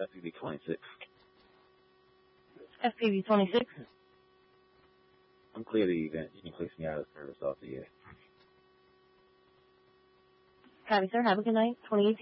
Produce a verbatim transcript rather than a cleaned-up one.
F P V twenty-six. F P V twenty-six? I'm clear the event. You can place me out of service off the air. Copy, sir. Have a good night. twenty eighteen.